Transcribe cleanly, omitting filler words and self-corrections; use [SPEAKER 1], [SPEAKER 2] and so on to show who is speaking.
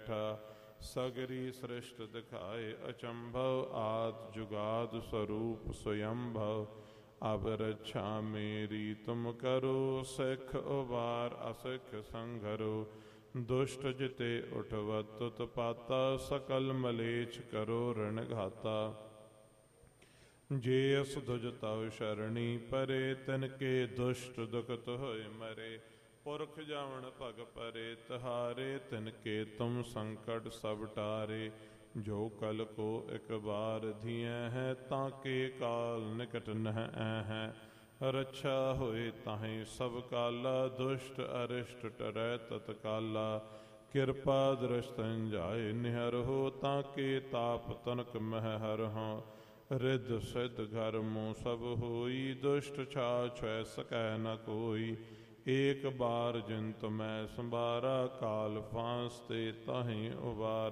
[SPEAKER 1] बैठा। सगरी सृष्ट दिखाए अचंभव, आद जुगाद स्वरूप स्वयंभव। अब रक्षा मेरी तुम करो, सिख उबार असिख संघरो। दुष्ट जिते उठवत तुत पाता, सकल मलेच्छ करो ऋण घाता। जे अस धुज तव शरणी परे, तिनके दुष्ट दुखत होए मरे। पुरख जावण पग परे तहारे, तिनके तुम संकट सब टारे। जो कल को एक बार धिए है, ताके काल निकट नह है। रक्षा होए ताहि सब काला, दुष्ट अरिष्ट टरै तत्काला। कृपा दृष्टन जाए निहर हो, ताके ताप तनक मह हर हो। रिद्ध सिद्ध घर मुँह सब होई, दुष्ट छा छुए सकै न कोई। एक बार जिन तुम्हें संबारा, काल फांस ते ताहि उबारा।